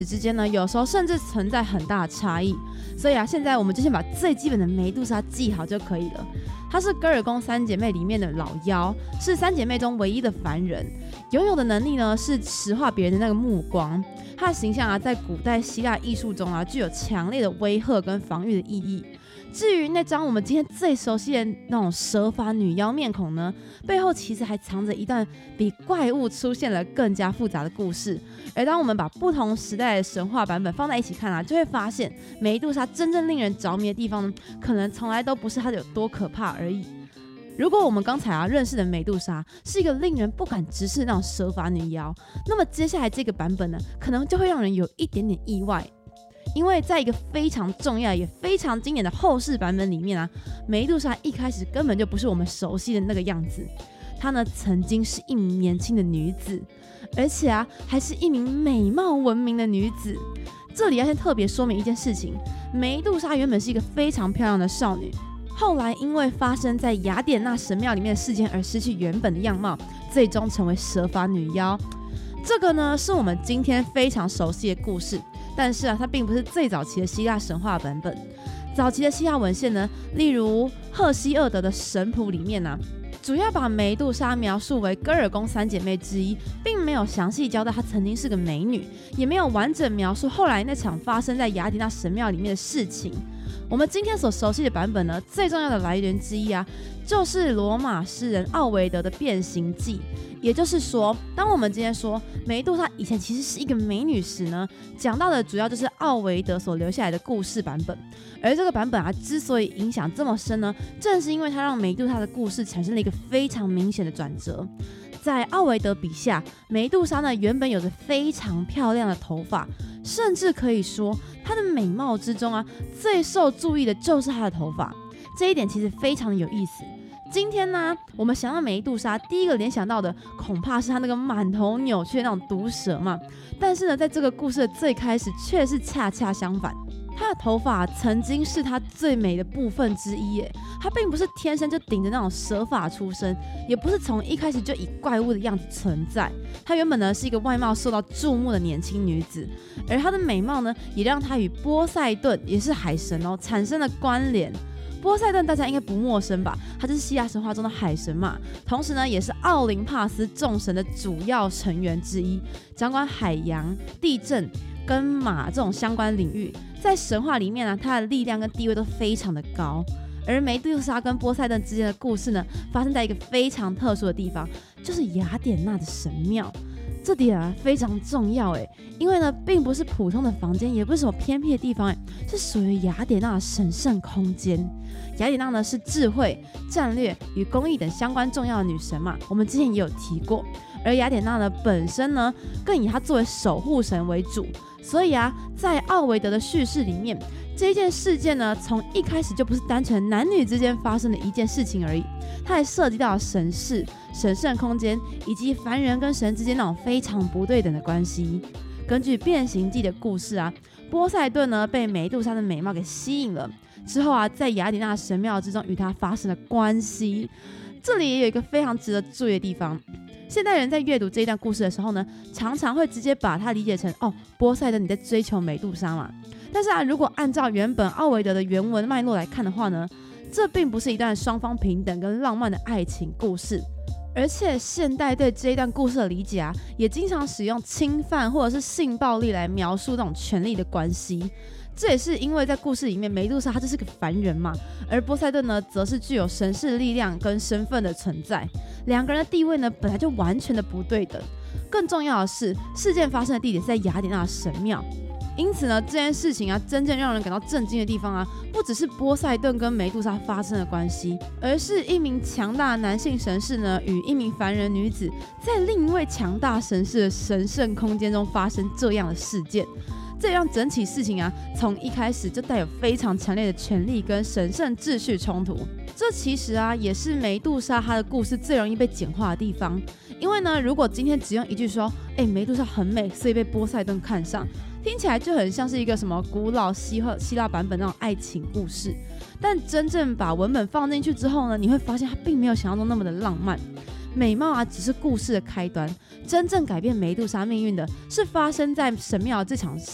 之间呢，有时候甚至存在很大的差异。所以现在我们就先把最基本的梅杜莎记好就可以了。她是戈尔宫三姐妹里面的老妖，是三姐妹中唯一的凡人，拥有的能力呢是石化别人的那个目光。她的形象在古代希腊艺术中具有强烈的威吓跟防御的意义。至于那张我们今天最熟悉的那种蛇发女妖面孔呢，背后其实还藏着一段比怪物出现了更加复杂的故事。而当我们把不同时代的神话版本放在一起看就会发现梅杜莎真正令人着迷的地方呢，可能从来都不是她有多可怕而已。如果我们刚才认识的梅杜莎是一个令人不敢直视的那种蛇发女妖，那么接下来这个版本呢，可能就会让人有一点点意外。因为在一个非常重要也非常经典的后世版本里面梅杜莎一开始根本就不是我们熟悉的那个样子。她呢曾经是一名年轻的女子，而且还是一名美貌闻名的女子。这里要先特别说明一件事情，梅杜莎原本是一个非常漂亮的少女，后来因为发生在雅典娜神庙里面的事件而失去原本的样貌，最终成为蛇发女妖。这个呢是我们今天非常熟悉的故事，但是它并不是最早期的希腊神话版本。早期的希腊文献呢，例如赫西厄德的神谱里面主要把梅杜莎描述为戈尔宫三姐妹之一，并没有详细交代她曾经是个美女，也没有完整描述后来那场发生在雅典娜神庙里面的事情。我们今天所熟悉的版本呢，最重要的来源之一就是罗马诗人奥维德的《变形记》。也就是说，当我们今天说梅杜莎以前其实是一个美女时呢，讲到的主要就是奥维德所留下来的故事版本。而这个版本之所以影响这么深呢，正是因为它让梅杜莎的故事产生了一个非常明显的转折。在奥维德笔下，梅杜莎呢原本有着非常漂亮的头发，甚至可以说她的美貌之中最受注意的就是她的头发。这一点其实非常有意思。今天呢，我们想到梅杜莎，第一个联想到的恐怕是她那个满头扭曲的那种毒蛇嘛。但是呢，在这个故事的最开始，却是恰恰相反。她的头发曾经是她最美的部分之一耶，她并不是天生就顶着那种蛇发出生，也不是从一开始就以怪物的样子存在。她原本呢是一个外貌受到注目的年轻女子，而她的美貌呢，也让她与波塞顿，也是海神产生了关联。波塞顿大家应该不陌生吧，他就是希腊神话中的海神嘛，同时呢也是奥林帕斯众神的主要成员之一，掌管海洋、地震跟马这种相关领域。在神话里面他的力量跟地位都非常的高。而梅杜莎跟波塞顿之间的故事呢，发生在一个非常特殊的地方，就是雅典娜的神庙。这点非常重要因为呢并不是普通的房间，也不是什么偏僻的地方是属于雅典娜的神圣空间。雅典娜呢是智慧、战略与公益等相关重要的女神嘛，我们之前也有提过。而雅典娜呢本身呢更以她作为守护神为主，所以在奥维德的叙事里面，这件事件呢从一开始就不是单纯男女之间发生的一件事情而已，它还涉及到神事、神圣空间以及凡人跟神之间那种非常不对等的关系。根据《变形记》的故事波塞顿呢被梅杜莎的美貌给吸引了，之后在雅典娜神庙之中与她发生了关系。这里也有一个非常值得注意的地方，现代人在阅读这一段故事的时候呢，常常会直接把它理解成波塞顿你在追求梅杜莎嘛。但是如果按照原本奥维德的原文脉络来看的话呢，这并不是一段双方平等跟浪漫的爱情故事。而且现代对这一段故事的理解也经常使用侵犯或者是性暴力来描述那种权力的关系。这也是因为在故事里面，梅杜莎她就是个凡人嘛，而波塞顿呢则是具有神式力量跟身份的存在，两个人的地位呢本来就完全的不对等。更重要的是，事件发生的地点是在雅典娜的神庙，因此呢，这件事情真正让人感到震惊的地方不只是波塞顿跟梅杜莎发生的关系，而是一名强大的男性神士呢与一名凡人女子在另一位强大神士的神圣空间中发生这样的事件。这让整起事情从一开始就带有非常强烈的权力跟神圣秩序冲突。这其实也是梅杜莎她的故事最容易被简化的地方。因为呢，如果今天只用一句说梅杜莎很美，所以被波塞顿看上，听起来就很像是一个什么古老希腊版本那种爱情故事。但真正把文本放进去之后呢，你会发现它并没有想象中那么的浪漫。美貌只是故事的开端，真正改变梅杜莎命运的是发生在神庙这场